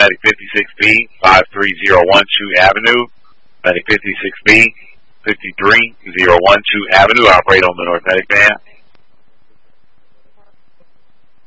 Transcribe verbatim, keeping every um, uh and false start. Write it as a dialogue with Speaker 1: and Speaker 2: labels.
Speaker 1: Medic fifty-six B, five three zero one two Avenue. Medic fifty-six B, five three zero one two Avenue. Operate on the North Medic band.